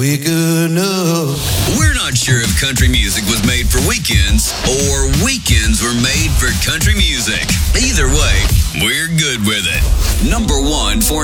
We're not sure if country music was made for weekends or weekends were made for country music. Either way, we're good with it. Number one for